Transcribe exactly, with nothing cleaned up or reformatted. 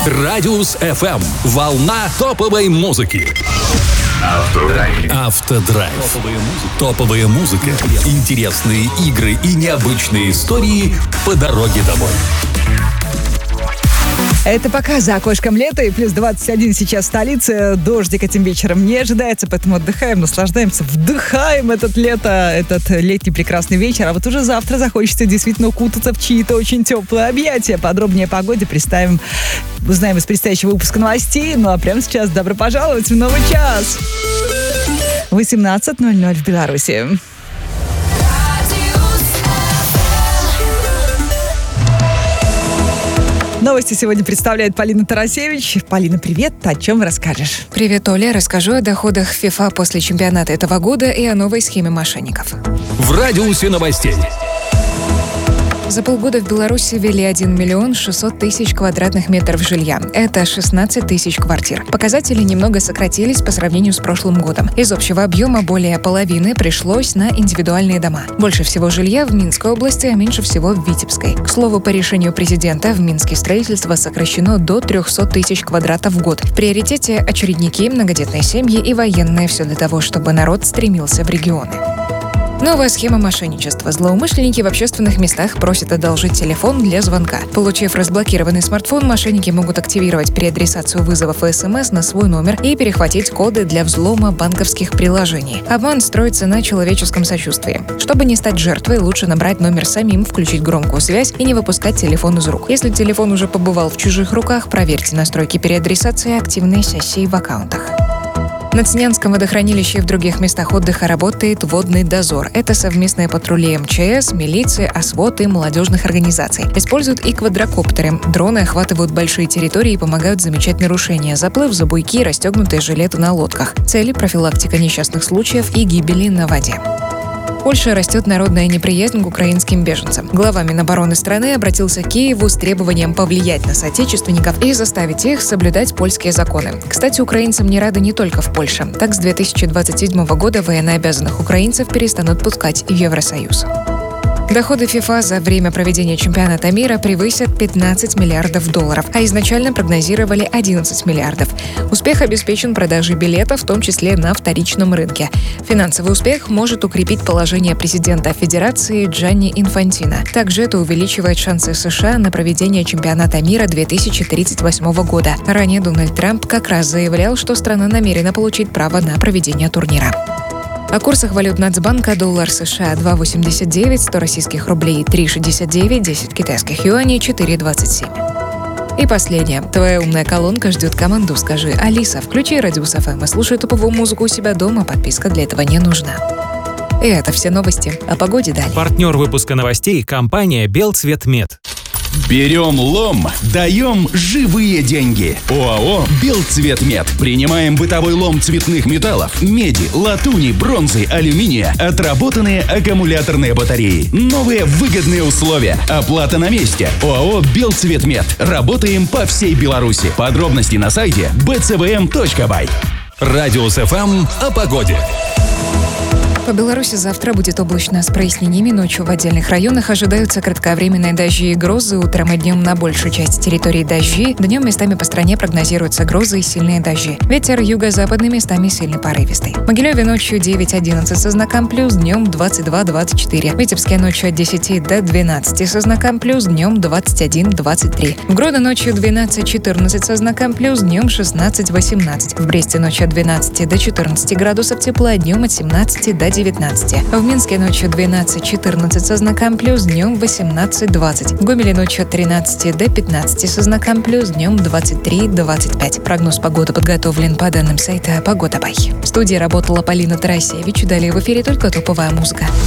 Радиус эф эм. Волна топовой музыки. Автодрайв. Автодрайв. Топовая музыка. Интересные игры и необычные истории по дороге домой. Это пока за окошком лето и плюс двадцать один сейчас в столице. Дождик этим вечером не ожидается, поэтому отдыхаем, наслаждаемся, вдыхаем этот лето, этот летний прекрасный вечер. А вот уже завтра захочется действительно укутаться в чьи-то очень теплые объятия. Подробнее о погоде представим, узнаем из предстоящего выпуска новостей. Ну а прямо сейчас добро пожаловать в новый час. восемнадцать ноль ноль в Беларуси. Новости сегодня представляет Полина Тарасевич. Полина, привет. О чем расскажешь? Привет, Оля. Расскажу о доходах FIFA после чемпионата этого года и о новой схеме мошенников. В радиусе новостей. За полгода в Беларуси ввели один миллион шестьсот тысяч квадратных метров жилья. Это шестнадцать тысяч квартир. Показатели немного сократились по сравнению с прошлым годом. Из общего объема более половины пришлось на индивидуальные дома. Больше всего жилья в Минской области, а меньше всего в Витебской. К слову, по решению президента в Минске строительство сокращено до триста тысяч квадратов в год. В приоритете очередники, многодетные семьи и военные. Все для того, чтобы народ стремился в регионы. Новая схема мошенничества. Злоумышленники в общественных местах просят одолжить телефон для звонка. Получив разблокированный смартфон, мошенники могут активировать переадресацию вызовов и СМС на свой номер и перехватить коды для взлома банковских приложений. Обман строится на человеческом сочувствии. Чтобы не стать жертвой, лучше набрать номер самим, включить громкую связь и не выпускать телефон из рук. Если телефон уже побывал в чужих руках, проверьте настройки переадресации и активные сессии в аккаунтах. На Цнянском водохранилище и в других местах отдыха работает водный дозор. Это совместные патрули эм че эс, милиции, ОСВОД и молодежных организаций. Используют и квадрокоптеры. Дроны охватывают большие территории и помогают замечать нарушения. Заплыв, забуйки, расстегнутые жилеты на лодках. Цели – профилактика несчастных случаев и гибели на воде. В Польше растет народная неприязнь к украинским беженцам. Глава Минобороны страны обратился к Киеву с требованием повлиять на соотечественников и заставить их соблюдать польские законы. Кстати, украинцам не рады не только в Польше. Так, с две тысячи двадцать седьмого года военнообязанных украинцев перестанут пускать в Евросоюз. Доходы FIFA за время проведения чемпионата мира превысят пятнадцать миллиардов долларов, а изначально прогнозировали одиннадцать миллиардов. Успех обеспечен продажей билетов, в том числе на вторичном рынке. Финансовый успех может укрепить положение президента Федерации Джанни Инфантино. Также это увеличивает шансы США на проведение чемпионата мира две тысячи тридцать восьмого года. Ранее Дональд Трамп как раз заявлял, что страна намерена получить право на проведение турнира. О курсах валют Нацбанка: доллар США два восемьдесят девять, сто российских рублей три шестьдесят девять, десять китайских юаней четыре двадцать семь. И последнее. Твоя умная колонка ждет команду. Скажи: Алиса, включи Радиус эф эм и слушай топовую музыку у себя дома. Подписка для этого не нужна. И это все новости. О погоде далее. Партнер выпуска новостей — компания «Белцветмет». Берем лом, даем живые деньги. ОАО «Белцветмет». Принимаем бытовой лом цветных металлов, меди, латуни, бронзы, алюминия, отработанные аккумуляторные батареи. Новые выгодные условия. Оплата на месте. ОАО «Белцветмет». Работаем по всей Беларуси. Подробности на сайте би цэ вэ эм точка бай. Радиус эф эм о погоде. По Беларуси завтра будет облачно с прояснениями. Ночью в отдельных районах ожидаются кратковременные дожди и грозы. Утром и днем на большей части территории дожди. Днем местами по стране прогнозируются грозы и сильные дожди. Ветер юго-западный, местами сильный порывистый. В Могилеве ночью девять-одиннадцать со знаком плюс, днем двадцать два двадцать четыре. В Витебске ночью от десяти до двенадцати со знаком плюс, днем двадцать один двадцать три. В Гродно ночью двенадцать-четырнадцать со знаком плюс, днем шестнадцать-восемнадцать. В Бресте ночью от двенадцати до четырнадцати градусов тепла, днем от семнадцати до девятнадцати. В Минске ночью двенадцать-четырнадцать со знаком плюс, днем восемнадцать-двадцать. В Гомеле ночью от тринадцати до пятнадцати со знаком плюс, днем двадцать три двадцать пять. Прогноз погоды подготовлен по данным сайта Погода.бай. В студии работала Полина Тарасевич. Далее в эфире только топовая музыка.